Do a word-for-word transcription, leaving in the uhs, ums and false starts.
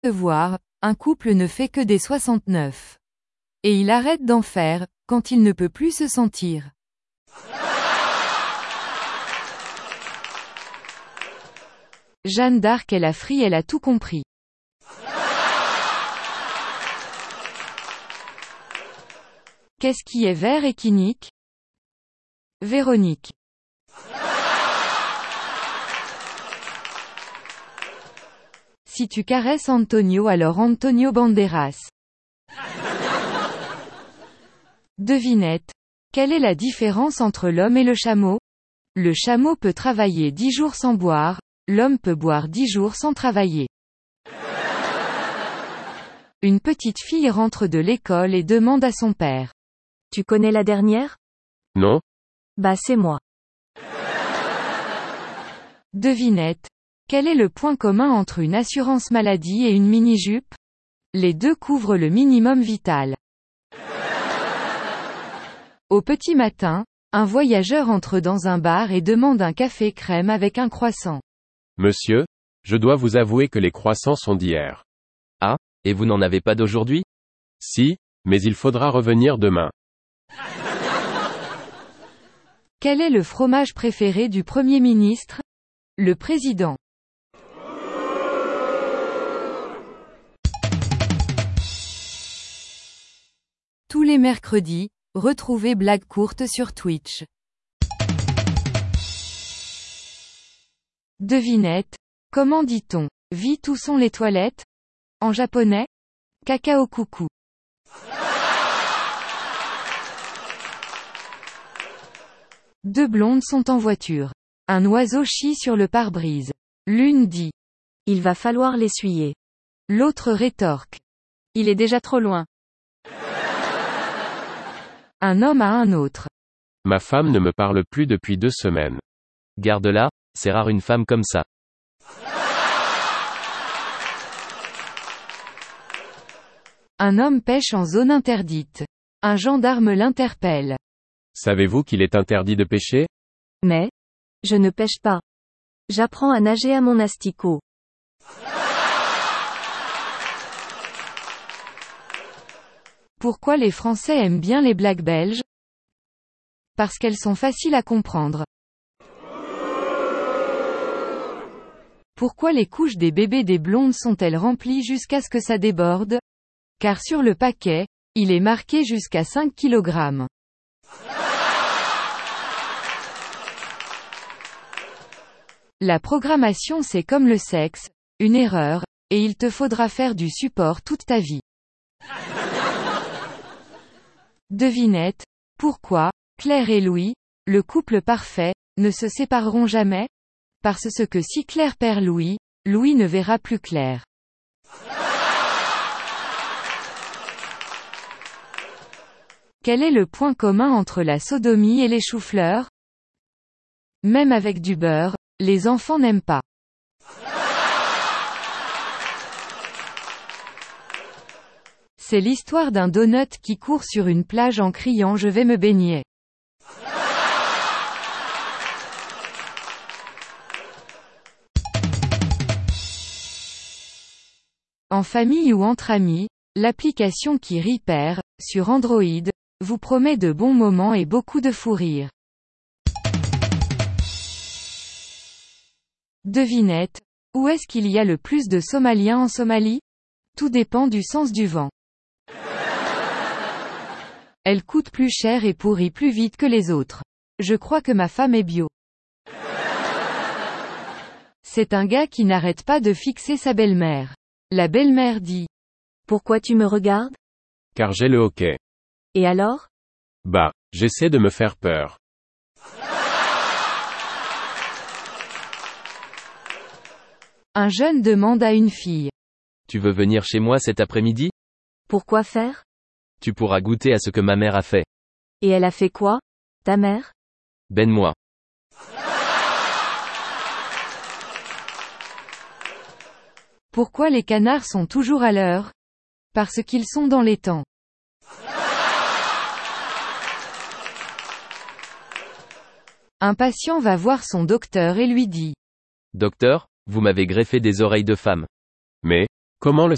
Voir, un couple ne fait que des soixante-neuf. Et il arrête d'en faire, quand il ne peut plus se sentir. Jeanne d'Arc est la frie, elle a tout compris. Qu'est-ce qui est vert et qui nique? Véronique. Si tu caresses Antonio, alors Antonio Banderas. Devinette. Quelle est la différence entre l'homme et le chameau? Le chameau peut travailler dix jours sans boire, l'homme peut boire dix jours sans travailler. Une petite fille rentre de l'école et demande à son père. Tu connais la dernière? Non. Bah c'est moi. Devinette. Quel est le point commun entre une assurance maladie et une mini-jupe? Les deux couvrent le minimum vital. Au petit matin, un voyageur entre dans un bar et demande un café crème avec un croissant. Monsieur, je dois vous avouer que les croissants sont d'hier. Ah, et vous n'en avez pas d'aujourd'hui? Si, mais il faudra revenir demain. Quel est le fromage préféré du Premier ministre? Le président. Tous les mercredis, retrouvez Blague courte sur Twitch. Devinette. Comment dit-on « vite où sont les toilettes » en japonais? Kakao coucou. Deux blondes sont en voiture. Un oiseau chie sur le pare-brise. L'une dit « Il va falloir l'essuyer ». L'autre rétorque « Il est déjà trop loin ». Un homme à un autre. Ma femme ne me parle plus depuis deux semaines. Garde-la, c'est rare une femme comme ça. Un homme pêche en zone interdite. Un gendarme l'interpelle. Savez-vous qu'il est interdit de pêcher? Mais, je ne pêche pas. J'apprends à nager à mon asticot. Pourquoi les Français aiment bien les blagues belges? Parce qu'elles sont faciles à comprendre. Pourquoi les couches des bébés des blondes sont-elles remplies jusqu'à ce que ça déborde? Car sur le paquet, il est marqué jusqu'à cinq kilogrammes. La programmation c'est comme le sexe, une erreur, et il te faudra faire du support toute ta vie. Devinette. Pourquoi, Claire et Louis, le couple parfait, ne se sépareront jamais? Parce que si Claire perd Louis, Louis ne verra plus Claire. Quel est le point commun entre la sodomie et les choux-fleurs? Même avec du beurre, les enfants n'aiment pas. C'est l'histoire d'un donut qui court sur une plage en criant « Je vais me baigner ». En famille ou entre amis, l'application qui Repair, sur Android, vous promet de bons moments et beaucoup de fou rire. Devinette. Où est-ce qu'il y a le plus de Somaliens en Somalie? Tout dépend du sens du vent. Elle coûte plus cher et pourrit plus vite que les autres. Je crois que ma femme est bio. C'est un gars qui n'arrête pas de fixer sa belle-mère. La belle-mère dit. Pourquoi tu me regardes? Car j'ai le hoquet. Et alors? Bah, j'essaie de me faire peur. Un jeune demande à une fille. Tu veux venir chez moi cet après-midi? Pourquoi faire? Tu pourras goûter à ce que ma mère a fait. Et elle a fait quoi? Ta mère? Ben-moi. Pourquoi les canards sont toujours à l'heure? Parce qu'ils sont dans les temps. Un patient va voir son docteur et lui dit. Docteur, vous m'avez greffé des oreilles de femme. Mais, comment le